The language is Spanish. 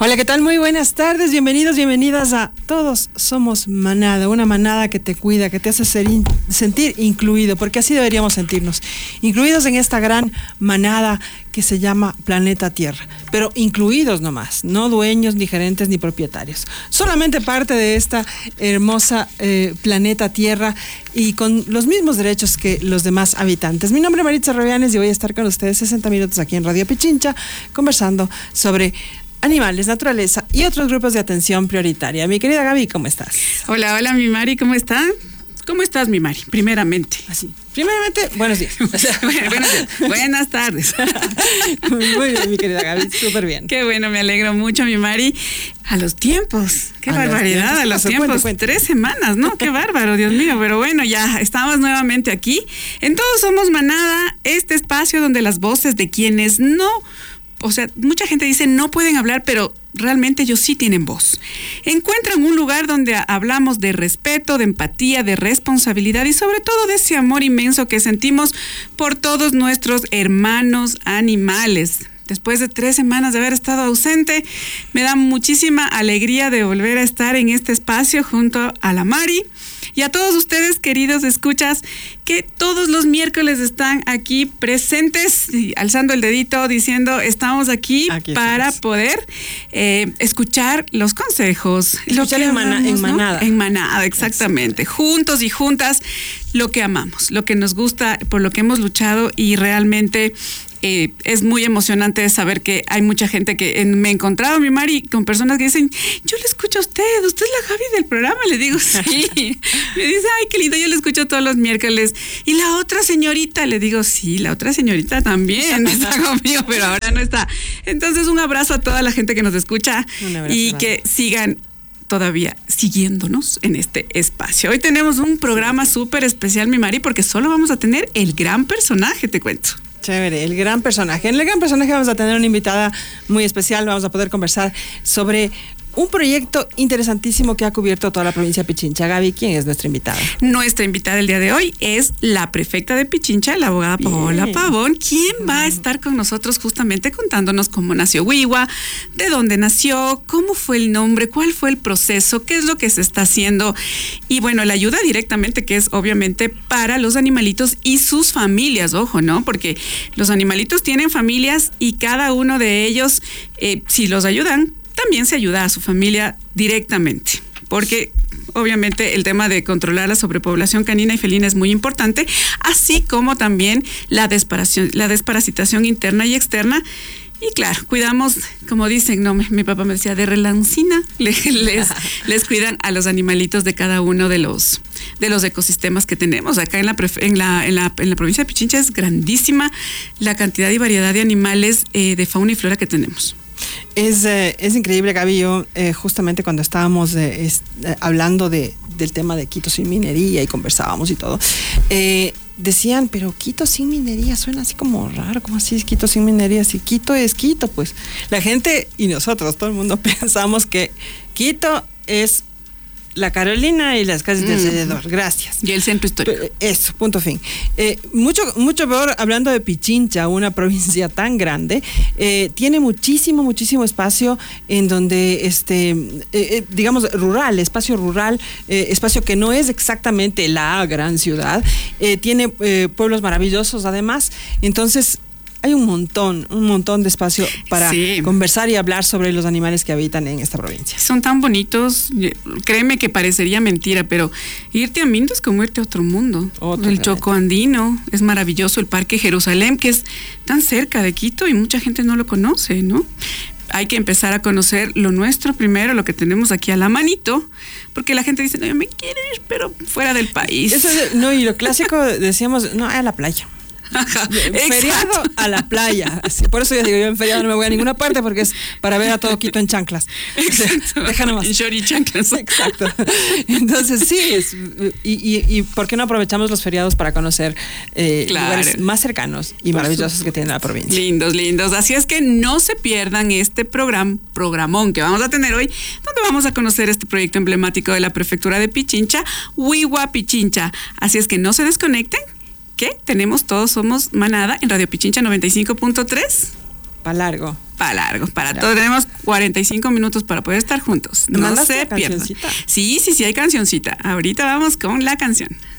Hola, ¿qué tal? Muy buenas tardes, bienvenidos, bienvenidas a Todos Somos Manada, una manada que te cuida, que te hace sentir incluido, porque así deberíamos sentirnos, incluidos en esta gran manada que se llama Planeta Tierra, pero incluidos nomás, no dueños, ni gerentes, ni propietarios, solamente parte de esta hermosa planeta Tierra y con los mismos derechos que los demás habitantes. Mi nombre es Maritza Rovianes y voy a estar con ustedes 60 minutos aquí en Radio Pichincha, conversando sobre animales, naturaleza y otros grupos de atención prioritaria. Mi querida Gaby, ¿cómo estás? Hola, hola, mi Mari, ¿cómo está? ¿Cómo estás, mi Mari? Primeramente. Así. Primeramente, buenos días. Buenas tardes. Muy bien, mi querida Gaby, súper bien. Qué bueno, me alegro mucho, mi Mari. A los tiempos, qué barbaridad, a los tiempos. Cuente. 3 semanas, ¿no? Qué bárbaro, Dios mío. Pero bueno, ya estamos nuevamente aquí. En Todos Somos Manada, este espacio donde las voces de quienes no... O sea, mucha gente dice no pueden hablar, pero realmente ellos sí tienen voz. Encuentran un lugar donde hablamos de respeto, de empatía, de responsabilidad y sobre todo de ese amor inmenso que sentimos por todos nuestros hermanos animales. Después de 3 semanas de haber estado ausente, me da muchísima alegría de volver a estar en este espacio junto a la Mari. Y a todos ustedes, queridos escuchas, que todos los miércoles están aquí presentes, y alzando el dedito, diciendo, estamos aquí para poder escuchar los consejos. Escuchar en manada. En manada, exactamente. Exacto. Juntos y juntas, lo que amamos, lo que nos gusta, por lo que hemos luchado y realmente... es muy emocionante saber que hay mucha gente que me he encontrado, mi Mari, con personas que dicen, yo le escucho a usted es la Javi del programa. Le digo, sí. Me dice, ay, qué lindo, yo le escucho todos los miércoles. Y la otra señorita, le digo, sí, la otra señorita también está conmigo, pero ahora no está. Entonces, un abrazo a toda la gente que nos escucha y que sigan todavía siguiéndonos en este espacio. Hoy tenemos un programa súper especial, mi Mari, porque solo vamos a tener el gran personaje, te cuento. Chévere, el gran personaje. En el gran personaje vamos a tener una invitada muy especial, vamos a poder conversar sobre un proyecto interesantísimo que ha cubierto toda la provincia de Pichincha. Gaby, ¿quién es nuestra invitada? Nuestra invitada el día de hoy es la prefecta de Pichincha, la abogada Paola Pavón, quien va a estar con nosotros justamente contándonos cómo nació Wiwa, de dónde nació, cómo fue el nombre, cuál fue el proceso, qué es lo que se está haciendo y bueno, la ayuda directamente que es obviamente para los animalitos y sus familias, ojo, ¿no? Porque los animalitos tienen familias y cada uno de ellos, si los ayudan, también se ayuda a su familia directamente, porque obviamente el tema de controlar la sobrepoblación canina y felina es muy importante, así como también la desparasitación interna y externa. Y claro, cuidamos, como dicen, no, mi papá me decía, de relancina, les cuidan a los animalitos de cada uno de los ecosistemas que tenemos. Acá en la provincia de Pichincha es grandísima la cantidad y variedad de animales de fauna y flora que tenemos. Es increíble, Gaby. Yo justamente cuando estábamos hablando del tema de Quito sin minería y conversábamos y todo, decían, pero Quito sin minería suena así como raro, como así es Quito sin minería, si Quito es Quito, pues la gente y nosotros, todo el mundo pensamos que Quito es la Carolina y las calles de alrededor, gracias. Y el centro histórico. Eso, punto fin. Mucho peor, hablando de Pichincha, una provincia tan grande, tiene muchísimo espacio en donde, digamos, rural, espacio que no es exactamente la gran ciudad, tiene pueblos maravillosos además, entonces... Hay un montón de espacio para conversar y hablar sobre los animales que habitan en esta provincia. Son tan bonitos, créeme que parecería mentira, pero irte a Mindo es como irte a otro mundo. El Choco Andino es maravilloso, el Parque Jerusalén, que es tan cerca de Quito y mucha gente no lo conoce, ¿no? Hay que empezar a conocer lo nuestro primero, lo que tenemos aquí a la manito, porque la gente dice, no, yo me quiero ir, pero fuera del país. Y lo clásico decíamos, no, a la playa. Feriado a la playa. Así, por eso yo digo, yo en feriado no me voy a ninguna parte porque es para ver a todo Quito en chanclas. Deja nomás. En short y chanclas. Exacto. Entonces sí, y ¿por qué no aprovechamos los feriados para conocer lugares más cercanos y maravillosos que tiene la provincia? Lindos. Así es que no se pierdan este programón que vamos a tener hoy, donde vamos a conocer este proyecto emblemático de la prefectura de Pichincha, Wiwa Pichincha. Así es que no se desconecten, que tenemos Todos Somos Manada en Radio Pichincha 95.3. para largo. Para largo, para todo. Tenemos 45 minutos para poder estar juntos. No se pierdan. Sí, hay cancioncita. Ahorita vamos con la canción.